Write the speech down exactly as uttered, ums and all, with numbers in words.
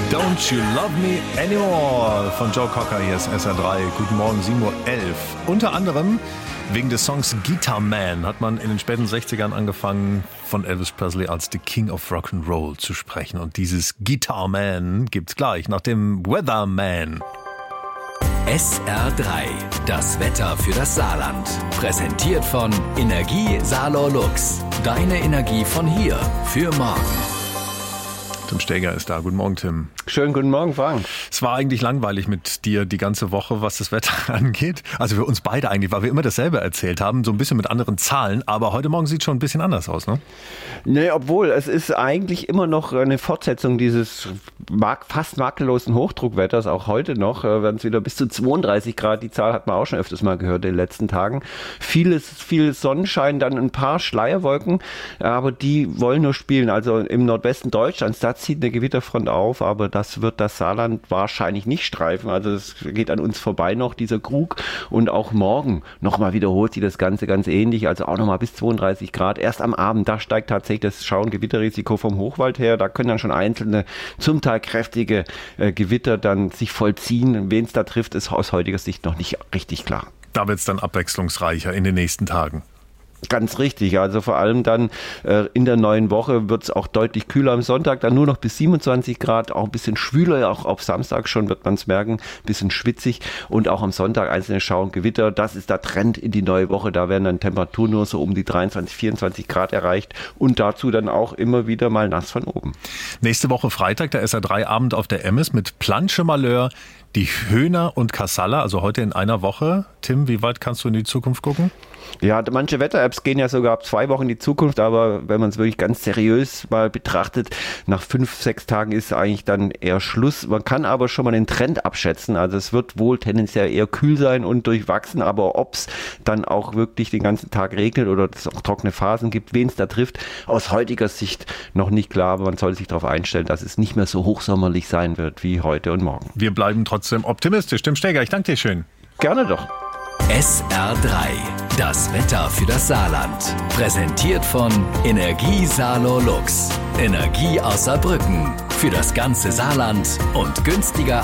Don't You Love Me Anymore von Joe Cocker, hier ist S R drei. Guten Morgen, sieben Uhr elf. Unter anderem wegen des Songs Guitar Man hat man in den späten sechzigern angefangen, von Elvis Presley als The King of Rock'n'Roll zu sprechen. Und dieses Guitar Man gibt's gleich nach dem Weatherman. S R drei, das Wetter für das Saarland. Präsentiert von Energie Saarlor Lux. Deine Energie von hier für morgen. Tim Steger ist da. Guten Morgen, Tim. Schönen guten Morgen, Frank. Es war eigentlich langweilig mit dir die ganze Woche, was das Wetter angeht. Also für uns beide eigentlich, weil wir immer dasselbe erzählt haben, so ein bisschen mit anderen Zahlen. Aber heute Morgen sieht schon ein bisschen anders aus, ne? Nee, obwohl, es ist eigentlich immer noch eine Fortsetzung dieses fast makellosen Hochdruckwetters. Auch heute noch werden es wieder bis zu zweiunddreißig Grad. Die Zahl hat man auch schon öfters mal gehört in den letzten Tagen. Vieles, viel Sonnenschein, dann ein paar Schleierwolken, aber die wollen nur spielen. Also im Nordwesten Deutschlands, da zieht eine Gewitterfront auf, aber das wird das Saarland wahrscheinlich nicht streifen. Also es geht an uns vorbei noch, dieser Krug. Und auch morgen nochmal wiederholt sich das Ganze ganz ähnlich. Also auch nochmal bis zweiunddreißig Grad. Erst am Abend, da steigt tatsächlich das Schau- und Gewitterrisiko vom Hochwald her. Da können dann schon einzelne, zum Teil kräftige äh, Gewitter dann sich vollziehen. Wen es da trifft, ist aus heutiger Sicht noch nicht richtig klar. Da wird es dann abwechslungsreicher in den nächsten Tagen. Ganz richtig, also vor allem dann äh, in der neuen Woche wird es auch deutlich kühler am Sonntag, dann nur noch bis siebenundzwanzig Grad, auch ein bisschen schwüler, auch auf Samstag schon wird man es merken, ein bisschen schwitzig und auch am Sonntag einzelne Schau- und Gewitter, das ist der Trend in die neue Woche, da werden dann Temperaturen nur so um die dreiundzwanzig, vierundzwanzig Grad erreicht und dazu dann auch immer wieder mal nass von oben. Nächste Woche Freitag, der S R drei Abend auf der Emmes mit Planche Malheur, die Höhner und Kassala, also heute in einer Woche. Tim, wie weit kannst du in die Zukunft gucken? Ja, manche Wetter-Apps gehen ja sogar ab zwei Wochen in die Zukunft, aber wenn man es wirklich ganz seriös mal betrachtet, nach fünf, sechs Tagen ist eigentlich dann eher Schluss. Man kann aber schon mal den Trend abschätzen, also es wird wohl tendenziell eher kühl sein und durchwachsen, aber ob es dann auch wirklich den ganzen Tag regnet oder es auch trockene Phasen gibt, wen es da trifft, aus heutiger Sicht noch nicht klar, aber man soll sich darauf einstellen, dass es nicht mehr so hochsommerlich sein wird wie heute und morgen. Wir bleiben trotzdem optimistisch. Tim Steger, ich danke dir schön. Gerne doch. S R drei, das Wetter für das Saarland. Präsentiert von Energie Saarlor Lux. Energie aus Saarbrücken. Für das ganze Saarland und günstiger